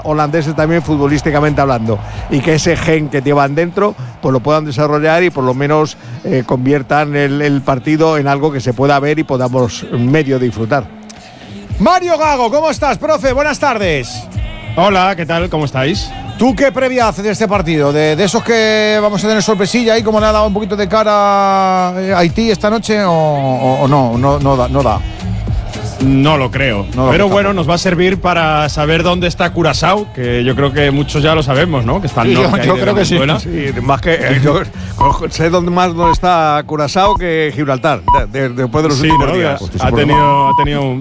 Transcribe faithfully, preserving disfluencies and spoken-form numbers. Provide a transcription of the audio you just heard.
holandeses también futbolísticamente hablando, y que ese gen que llevan dentro pues lo puedan desarrollar y por lo menos eh, conviertan el, el partido en algo que se pueda ver y podamos medio disfrutar. Mario Gago, ¿cómo estás, profe? Buenas tardes. Hola, ¿qué tal? ¿Cómo estáis? ¿Tú qué previa haces de este partido? ¿De, de esos que vamos a tener sorpresilla ahí, como le ha dado un poquito de cara a Haití esta noche, o, o, o no, no, no da? No da. No lo creo. No lo Pero creo. bueno, nos va a servir para saber dónde está Curazao, que yo creo que muchos ya lo sabemos, ¿no? Que está al Sí, norte yo, yo ahí de creo que sí, Venezuela. sí, más que eh, yo sé dónde más dónde está Curazao que Gibraltar, de, de, después de los Sí, últimos ¿no? días. Ha tenido, ha tenido un